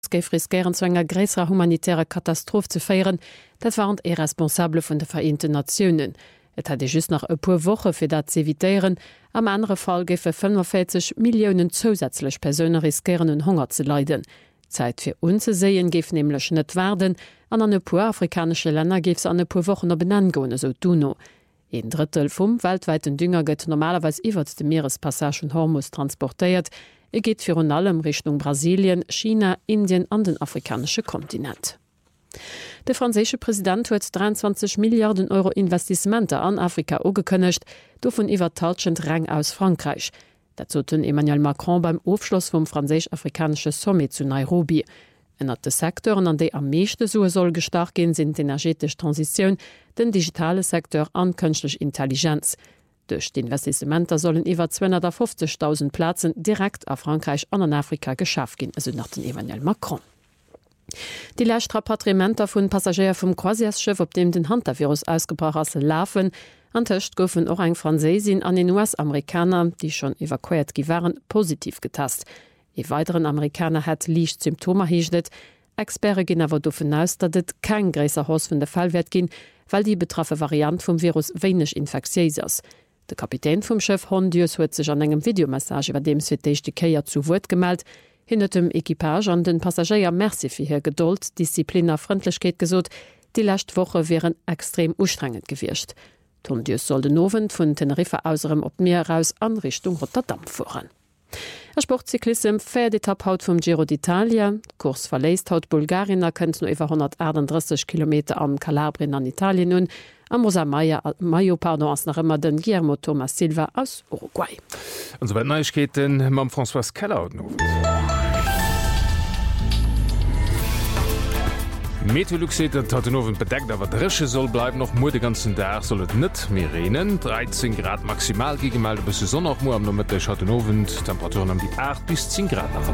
geif riskieren zu enger gräser humanitärer Katastrophe zu feieren, dat waren responsable vun de Vereinten Nationen. Et hat just nach e puer Woche fir dat ze evitéieren, am andere Fall gefe 45 Millionen zusätzlich Personen riskieren un Hunger zu leiden. Zeit fir unzeseien gif nämlichlech net werden, an e puer afrikanische Länder gifs an e puer Wochen op benangone so duno. Ein Drittel vum weltweiten Dünger gëtt normalerweise iwwer de Meerespassagen Hormuz transportéiert, geht für allem Richtung Brasilien, China, Indien an den afrikanische Kontinent. Der französische Präsident huet 23 Milliarden Euro Investissementer an Afrika ugekënnecht, davon iwwer talschend Rang aus Frankreich. Dazu tun Emmanuel Macron beim Aufschluss vom französisch-afrikanische Summit zu Nairobi. Ennner de Sektoren, an déi am meeschte Sue soll gestark gin, sind energetisch Transition, den digitale Sektor an künstlich Intelligenz. Durch die Investissementer sollen iwwer 250.000 Plätzen direkt a Frankreich an an Afrika geschafft gin, also nach den Emmanuel Macron. Die Leichtrapatriementer vun Passagier vum Croisièreschiff, op dem den Hantavirus ausgebracht ass lafen, ancht goufen och eng Franzésin an den US-Amerikaner, die schon evakuiert gi waren, positiv getast. E weiteren Amerikaner hat liicht Symptome hiechtet. Experte gin awer dofen aus, dat et kein gräser Haus vun der Fallwert gin, weil die betraffe Variant vum Virus wenig infektiös ist. Der Kapitän vom Schiff Hondius huet sich an engem Videomessage über dem Süddechte Keier zu Wort gemeldet, hinter dem Equipage an den Passagier merci für ihr Geduld, Disziplin und Freundlichkeit gesot, die letzte Woche wären extrem anstrengend gewircht. Hondius soll den Abend von Teneriffa auserem op Meer raus an Richtung Rotterdam fahren. Der Sportcyklism fährt Etappe haut vom Giro d'Italia. Kurs verlässt haut Bulgarien, könnt nur über 138 Kilometer am Kalabrien an Italien nun. Am Rosa Mayo ass nach immer den Guillermo Thomas Silva aus Uruguay. Und so Neuigkeiten mam François Keller. Meteorologiet hat den Owen bedeckt, aber dresche soll bleiben noch mo den ganzen Tag soll het net mehr reden. 13 Grad maximal gemeldet bis Sonne noch mo am Nommettech hat den Owen Temperaturen um die 8 bis 10 Grad nach. 100,7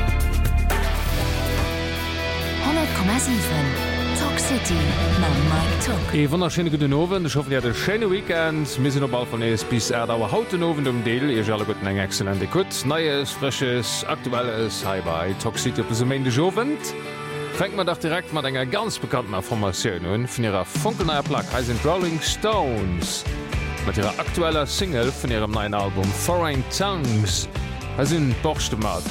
Talk City E wunderschöne guten Owen, ich hoffe ihr den schöne Weekend. Wir sind bald von ES bis Erdauer hauten Owen um Deal. Ihr alle guten eng exzellente Gut, neues, frisches, aktuelles Hi bei Talk City op so Ende Jovent. Fängt man doch direkt mit einer ganz bekannten Formation von ihrer funkelneuer Plaque, heißt Rolling Stones. Mit ihrer aktuellen Single von ihrem neuen Album Foreign Tongues. Also ein Borstemat